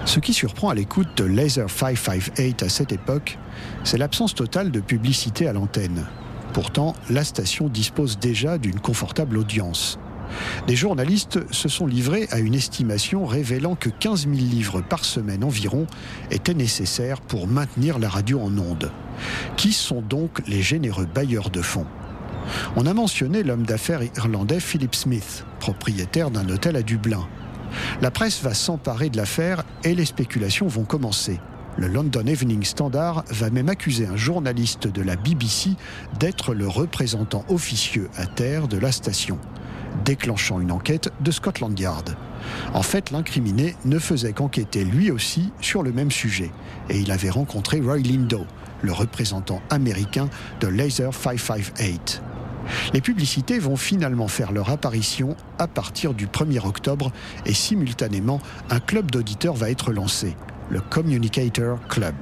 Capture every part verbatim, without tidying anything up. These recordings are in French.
Ce qui surprend à l'écoute de Laser cinq cent cinquante-huit à cette époque, c'est l'absence totale de publicité à l'antenne. Pourtant, la station dispose déjà d'une confortable audience. Des journalistes se sont livrés à une estimation révélant que quinze mille livres par semaine environ étaient nécessaires pour maintenir la radio en ondes. Qui sont donc les généreux bailleurs de fonds ? On a mentionné l'homme d'affaires irlandais Philip Smith, propriétaire d'un hôtel à Dublin. La presse va s'emparer de l'affaire et les spéculations vont commencer. Le London Evening Standard va même accuser un journaliste de la B B C d'être le représentant officieux à terre de la station, déclenchant une enquête de Scotland Yard. En fait, l'incriminé ne faisait qu'enquêter lui aussi sur le même sujet et il avait rencontré Roy Lindo, le représentant américain de Laser cinq cent cinquante-huit. Les publicités vont finalement faire leur apparition à partir du premier octobre et simultanément, un club d'auditeurs va être lancé, le Communicator Club.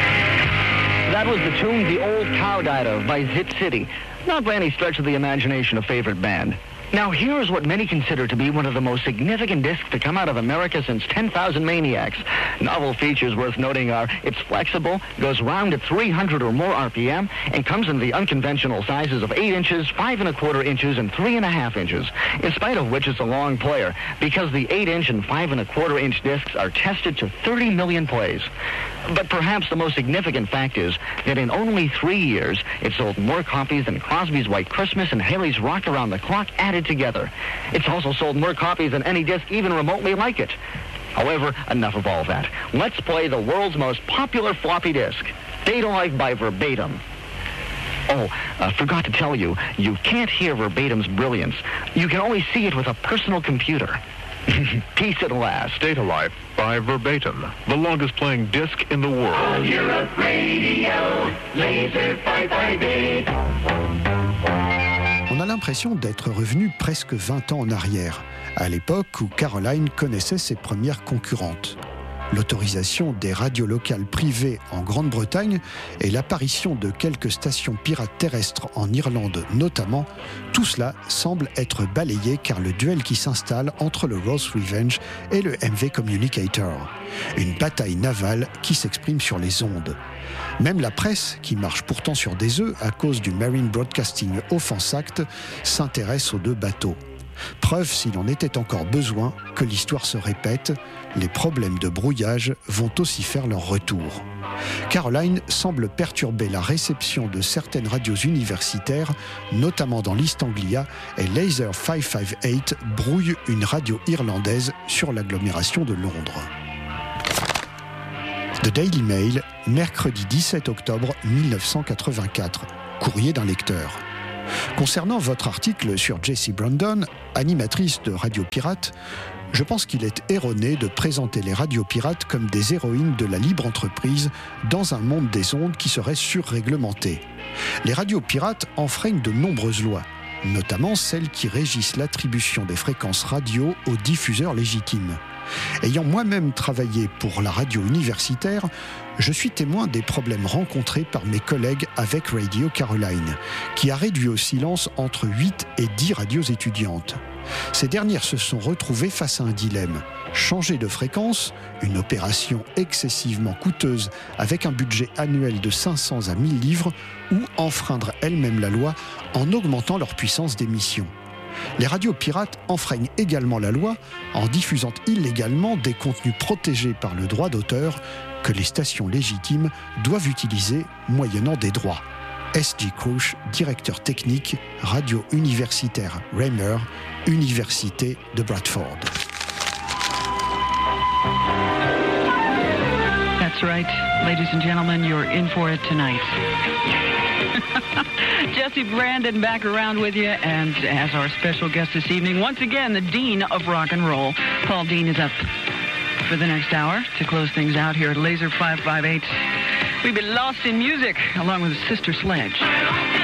That was the tune The Old Cow Died Of by Zip City. Not by any stretch of the imagination a favorite band. Now here's what many consider to be one of the most significant discs to come out of America since ten thousand Maniacs. Novel features worth noting are it's flexible, goes round at three hundred or more R P M, and comes in the unconventional sizes of eight inches, five and a quarter inches, and three and a half inches. In spite of which it's a long player, because the eight inch and five and a quarter inch discs are tested to thirty million plays. But perhaps the most significant fact is that in only three years, it sold more copies than Crosby's White Christmas and Haley's Rock Around the Clock added together. It's also sold more copies than any disc even remotely like it. However, enough of all that. Let's play the world's most popular floppy disk, Data Life by Verbatim. Oh, uh, forgot to tell you, you can't hear Verbatim's brilliance. You can only see it with a personal computer. Peace at last. Data Life by Verbatim, the longest playing disc in the world. All Europe Radio, Laser cinq cent cinquante-huit. On a l'impression d'être revenu presque vingt ans en arrière, à l'époque où Caroline connaissait ses premières concurrentes. L'autorisation des radios locales privées en Grande-Bretagne et l'apparition de quelques stations pirates terrestres en Irlande notamment, tout cela semble être balayé car le duel qui s'installe entre le Rose Revenge et le M V Communicator. Une bataille navale qui s'exprime sur les ondes. Même la presse, qui marche pourtant sur des œufs à cause du Marine Broadcasting Offense Act, s'intéresse aux deux bateaux. Preuve, s'il en était encore besoin, que l'histoire se répète, les problèmes de brouillage vont aussi faire leur retour. Caroline semble perturber la réception de certaines radios universitaires, notamment dans l'East Anglia, et Laser cinq cent cinquante-huit brouille une radio irlandaise sur l'agglomération de Londres. The Daily Mail, mercredi dix-sept octobre mille neuf cent quatre-vingt-quatre. Courrier d'un lecteur. Concernant votre article sur Jessie Brandon, animatrice de Radio Pirate, je pense qu'il est erroné de présenter les radios pirates comme des héroïnes de la libre entreprise dans un monde des ondes qui serait surréglementé. Les radios pirates enfreignent de nombreuses lois, notamment celles qui régissent l'attribution des fréquences radio aux diffuseurs légitimes. Ayant moi-même travaillé pour la radio universitaire, je suis témoin des problèmes rencontrés par mes collègues avec Radio Caroline, qui a réduit au silence entre huit et dix radios étudiantes. Ces dernières se sont retrouvées face à un dilemme. Changer de fréquence, une opération excessivement coûteuse avec un budget annuel de cinq cents à mille livres, ou enfreindre elles-mêmes la loi en augmentant leur puissance d'émission. Les radios pirates enfreignent également la loi en diffusant illégalement des contenus protégés par le droit d'auteur que les stations légitimes doivent utiliser moyennant des droits. S G Crouch, directeur technique, radio universitaire Raymer, Université de Bradford. That's right, ladies and gentlemen, you're in for it tonight. Jesse Brandon back around with you, and as our special guest this evening, once again, the Dean of Rock and Roll. Paul Dean is up for the next hour to close things out here at Laser five five eight. We've been lost in music, along with Sister Sledge.